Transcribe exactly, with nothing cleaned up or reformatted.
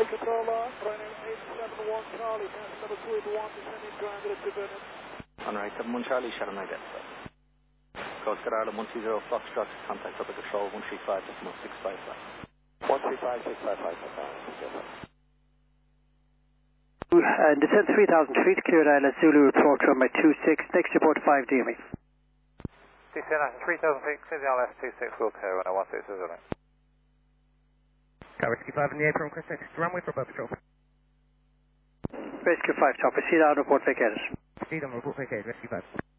Control off, Ryanair eight seven one Charlie, pass level two eight one, descending grounded at two minutes. On right, seven one Charlie, Sharon identified. Coast Guard Ireland one two zero Foxtrot, contact public control one three five decimal six five five. one three five six five five. Uh, descend three thousand feet, cleared Island Zulu, report runway two six, next report five D M E. Descend three thousand feet, clear the I L S two six, will clear runway one six zero. Got Rescue five in the apron, Chris next runway for above patrol. Rescue five, top, proceed on, report vacated. Proceed on, report vacated, Rescue five.